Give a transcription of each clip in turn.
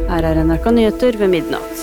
Her NRK Nyheter ved midnatt.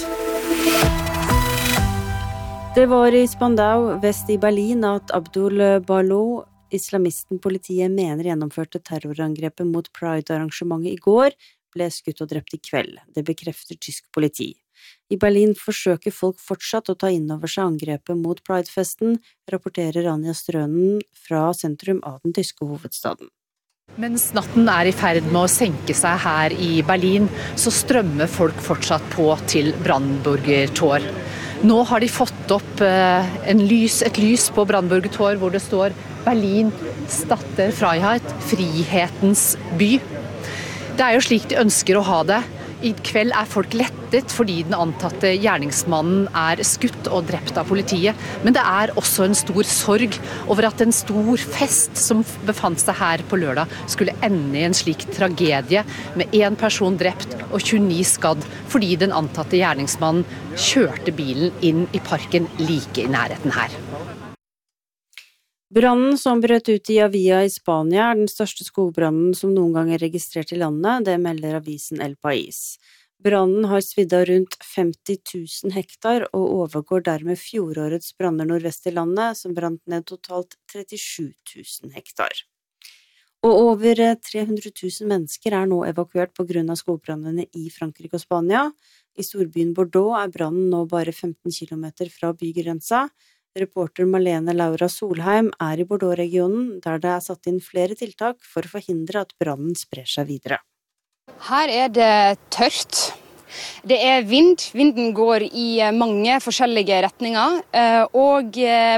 Det var i Spandau, vest i Berlin, at Abdul Balo, islamisten politiet mener gjennomførte terrorangrepet mot Pride-arrangementet i går, ble skutt og drept i kveld. Det bekrefter tysk politi. I Berlin forsøker folk fortsatt å ta inn over seg angrepet mot Pride-festen, rapporterer Anja Strønen fra sentrum av den tyske hovedstaden. Mens natten er i ferd med å senke seg her i Berlin, så strømmer folk fortsatt på til Brandenburger Tor. Nå har de fått opp et lys på Brandenburger Tor hvor det står Berlin, Stadt der Freiheit, frihetens by. Det er jo slik de ønsker å ha det. I kveld er folk lettet fordi den antatte gjerningsmannen er skutt og drept av politiet. Men det er også en stor sorg over at en stor fest som befant seg her på lørdag skulle ende i en slik tragedie med 1 person drept og 29 skadd fordi den antatte gjerningsmannen kjørte bilen inn i parken like i nærheten her. Brannen som brøt ut i Avia i Spania er den største skogbrannen som noen gang er registrert i landet, det melder avisen El País. Brannen har svidd av rundt 50 000 hektar og overgår dermed fjorårets branner nordvest i landet, som brant ned totalt 37 000 hektar. Og over 300 000 mennesker er nå evakuert på grunn av skogbrannene i Frankrike og Spania. I storbyen Bordeaux er brannen nå bare 15 kilometer fra bygrensa. Reporter Malene Laura Solheim er i Bordeaux-regionen, der det er satt inn flere tiltak for å forhindre at brannen sprer seg videre. Her er det tørt. Det er vind. Vinden går i mange forskjellige retninger, og